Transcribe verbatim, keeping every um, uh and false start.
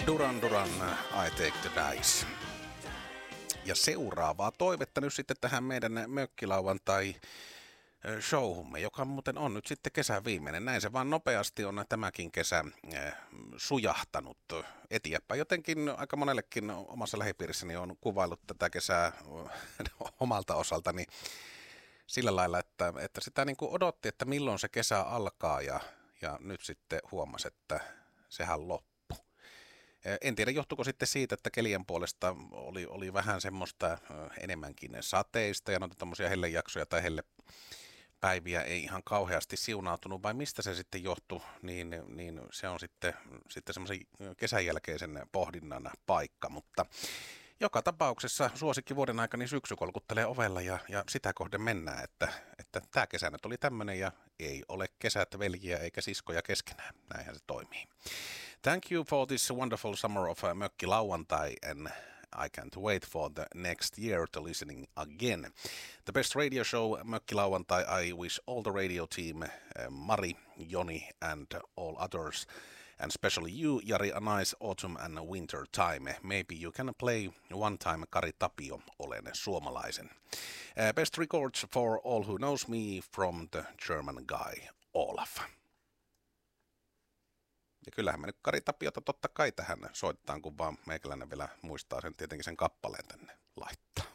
Duran Duran, I Take the Dice. Ja seuraavaa toivetta nyt sitten tähän meidän mökkilauantai showhumme, joka muuten on nyt sitten kesän viimeinen. Näin se vaan nopeasti on tämäkin kesä sujahtanut eteenpäin. Jotenkin aika monellekin omassa lähipiirissäni on kuvaillut tätä kesää omalta osaltani sillä lailla, että, että sitä niin kuin odotti, että milloin se kesä alkaa ja, ja nyt sitten huomasi, että sehän loppuu. En tiedä, johtuiko sitten siitä, että kelien puolesta oli, oli vähän semmoista enemmänkin sateista ja noita tommosia hellejaksoja tai hellepäiviä ei ihan kauheasti siunautunut, vai mistä se sitten johtui, niin, niin se on sitten, sitten semmoisen kesän jälkeisen pohdinnan paikka, mutta joka tapauksessa suosikki vuoden aikana syksy kolkuttelee ovella ja, ja sitä kohden mennään, että, että tämä kesä nyt oli tämmöinen ja ei ole kesät veljiä eikä siskoja keskenään. Näinhän se toimii. Thank you for this wonderful summer of uh, Mökki Lauantai, and I can't wait for the next year to listening again. The best radio show, Mökki Lauantai. I wish all the radio team, uh, Mari, Joni, and all others, and especially you, Jari, a nice autumn and winter time. Maybe you can play one time Kari Tapio, olen suomalaisen. Uh, best records for all who knows me from the German guy, Olaf. Ja kyllähän me nyt Kari Tapiota totta kai tähän soitetaan, kun vaan meikäläinen vielä muistaa sen tietenkin sen kappaleen tänne laittaa.